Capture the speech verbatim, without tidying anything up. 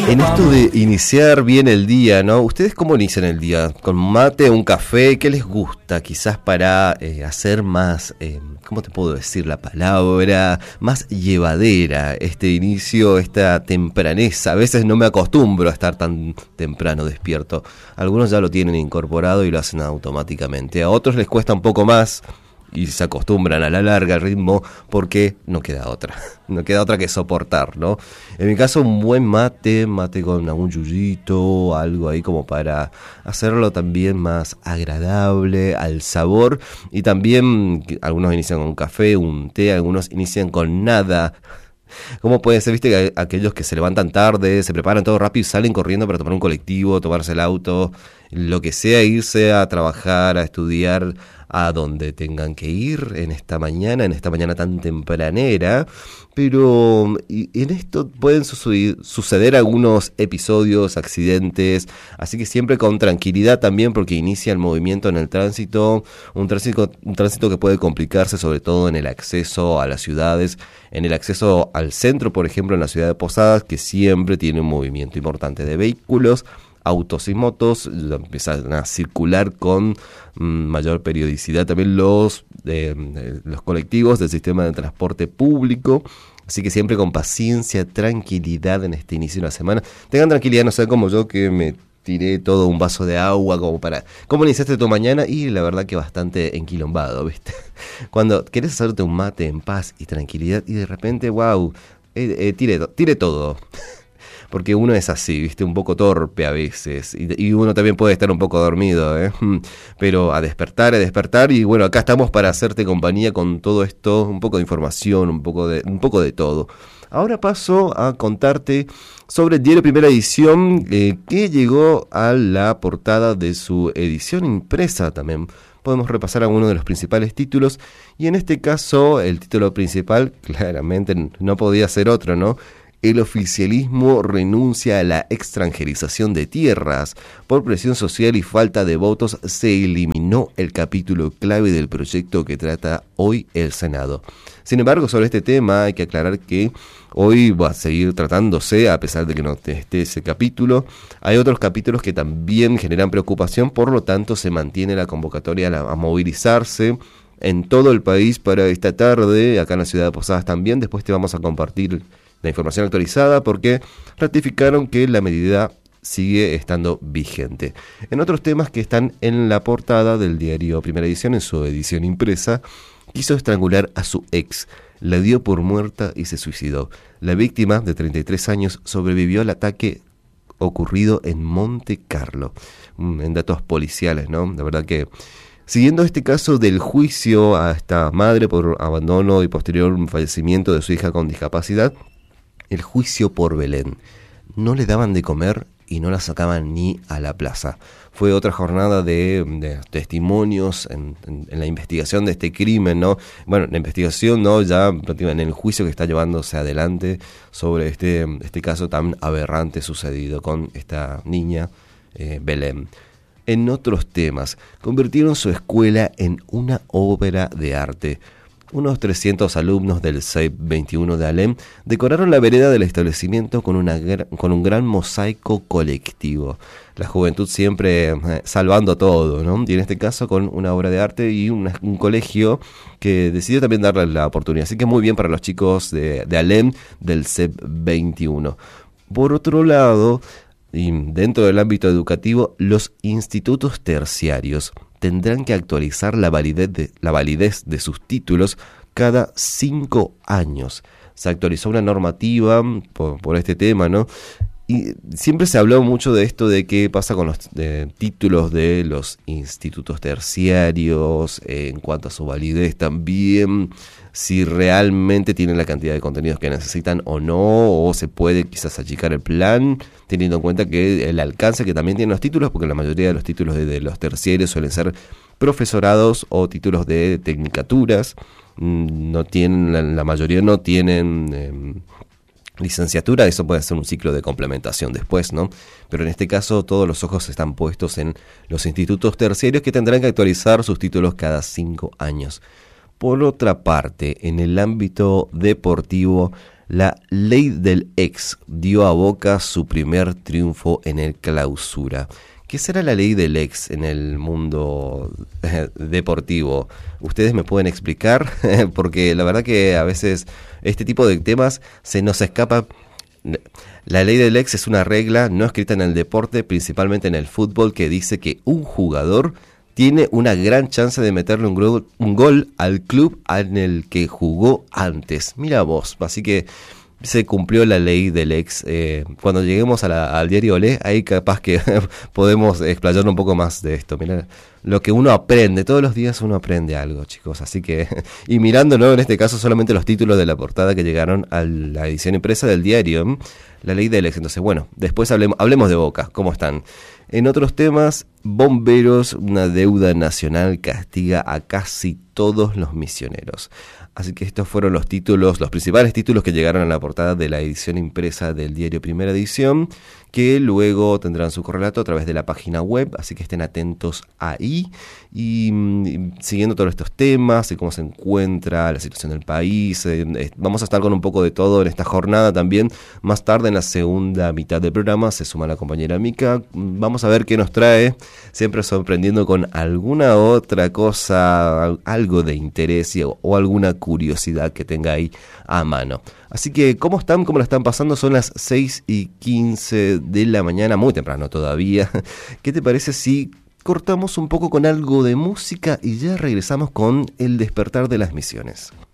En esto de iniciar bien el día, ¿no? ¿Ustedes cómo inician el día? ¿Con mate, un café? ¿Qué les gusta? Quizás para eh, hacer más, eh, ¿cómo te puedo decir la palabra? Más llevadera este inicio, esta tempraneza. A veces no me acostumbro a estar tan temprano despierto. Algunos ya lo tienen incorporado y lo hacen automáticamente. A otros les cuesta un poco más y se acostumbran a la larga al ritmo porque no queda otra, no queda otra que soportar, ¿no? En mi caso un buen mate, mate con algún yuyito, algo ahí como para hacerlo también más agradable al sabor, y también algunos inician con un café, un té, algunos inician con nada. ¿Cómo puede ser? Viste que aquellos que se levantan tarde, se preparan todo rápido y salen corriendo para tomar un colectivo, tomarse el auto, lo que sea, irse a trabajar, a estudiar, a donde tengan que ir en esta mañana, en esta mañana tan tempranera. Pero en esto pueden suceder algunos episodios, accidentes, así que siempre con tranquilidad también, porque inicia el movimiento en el tránsito, un tránsito, un tránsito que puede complicarse sobre todo en el acceso a las ciudades, en el acceso al centro, por ejemplo, en la ciudad de Posadas, que siempre tiene un movimiento importante de vehículos, autos y motos. Empiezan a circular con mm, mayor periodicidad también los, eh, los colectivos del sistema de transporte público. Así que siempre con paciencia, tranquilidad en este inicio de la semana. Tengan tranquilidad, no sean como yo que me tiré todo un vaso de agua como para... ¿Cómo iniciaste tu mañana? Y la verdad que bastante enquilombado, ¿viste? Cuando querés hacerte un mate en paz y tranquilidad y de repente, wow, eh, eh, tire, tire todo. Porque uno es así, ¿viste? Un poco torpe a veces. Y, y uno también puede estar un poco dormido, ¿eh? Pero a despertar, a despertar. Y bueno, acá estamos para hacerte compañía con todo esto. Un poco de información, un poco de, un poco de todo. Ahora paso a contarte sobre el diario Primera Edición, eh, que llegó a la portada de su edición impresa también. Podemos repasar algunos de los principales títulos. Y en este caso, el título principal, claramente no podía ser otro, ¿no? El oficialismo renuncia a la extranjerización de tierras. Por presión social y falta de votos se eliminó el capítulo clave del proyecto que trata hoy el Senado. Sin embargo, sobre este tema hay que aclarar que hoy va a seguir tratándose, a pesar de que no esté ese capítulo. Hay otros capítulos que también generan preocupación, por lo tanto se mantiene la convocatoria a, a movilizarse en todo el país para esta tarde, acá en la ciudad de Posadas también. Después te vamos a compartir la información actualizada porque ratificaron que la medida sigue estando vigente. En otros temas que están en la portada del diario Primera Edición, en su edición impresa, quiso estrangular a su ex, la dio por muerta y se suicidó. La víctima, de treinta y tres años, sobrevivió al ataque ocurrido en Monte Carlo. En datos policiales, ¿no? La verdad que... Siguiendo este caso del juicio a esta madre por abandono y posterior fallecimiento de su hija con discapacidad, el juicio por Belén. No le daban de comer y no la sacaban ni a la plaza. Fue otra jornada de, de testimonios en, en, en la investigación de este crimen, ¿no? Bueno, la investigación, ¿no? Ya en el juicio que está llevándose adelante sobre este, este caso tan aberrante sucedido con esta niña, eh, Belén. En otros temas, convirtieron su escuela en una obra de arte. Unos trescientos alumnos del C E P veintiuno de Alem decoraron la vereda del establecimiento con, una, con un gran mosaico colectivo. La juventud siempre eh, salvando todo, ¿no? Y en este caso con una obra de arte y una, un colegio que decidió también darle la oportunidad. Así que muy bien para los chicos de, de Alem del C E P veintiuno. Por otro lado, y dentro del ámbito educativo, los institutos terciarios tendrán que actualizar la validez de, la validez de sus títulos cada cinco años. Se actualizó una normativa por, por este tema, ¿no? Y siempre se habló mucho de esto de qué pasa con los eh, títulos de los institutos terciarios, eh, en cuanto a su validez también, si realmente tienen la cantidad de contenidos que necesitan o no, o se puede quizás achicar el plan, teniendo en cuenta que el alcance que también tienen los títulos, porque la mayoría de los títulos de, de los terciarios suelen ser profesorados o títulos de tecnicaturas, no tienen, la, la mayoría no tienen... Eh, licenciatura, eso puede ser un ciclo de complementación después, ¿no? Pero en este caso todos los ojos están puestos en los institutos terciarios que tendrán que actualizar sus títulos cada cinco años. Por otra parte, en el ámbito deportivo, La ley del ex dio a Boca su primer triunfo en el Clausura. ¿Qué será la ley del ex en el mundo eh, deportivo? ¿Ustedes me pueden explicar? Porque la verdad que a veces este tipo de temas se nos escapa. La ley del ex es una regla no escrita en el deporte, principalmente en el fútbol, que dice que un jugador tiene una gran chance de meterle un gol, un gol al club en el que jugó antes. Mira vos, así que se cumplió la ley del ex. Eh, cuando lleguemos a la, al diario Olé, ahí capaz que podemos explayar un poco más de esto. Mirá, lo que uno aprende, todos los días uno aprende algo, chicos. Así que, y mirando, ¿no? En este caso solamente los títulos de la portada que llegaron a la edición impresa del diario, la ley del ex. Entonces, bueno, después hablemos, hablemos de Boca, ¿cómo están? En otros temas, bomberos, una deuda nacional castiga a casi todos los misioneros. Así que estos fueron los títulos, los principales títulos que llegaron a la portada de la edición impresa del diario Primera Edición, que luego tendrán su correlato a través de la página web, así que estén atentos ahí. Y, y siguiendo todos estos temas, y cómo se encuentra la situación del país, eh, eh, vamos a estar con un poco de todo en esta jornada también. Más tarde, en la segunda mitad del programa, se suma la compañera Mica. Vamos a ver qué nos trae, siempre sorprendiendo con alguna otra cosa, algo de interés y, o, o alguna curiosidad que tenga ahí a mano. Así que, ¿cómo están? ¿Cómo la están pasando? Son las seis y quince de la mañana, muy temprano todavía. ¿Qué te parece si cortamos un poco con algo de música y ya regresamos con El despertar de las misiones?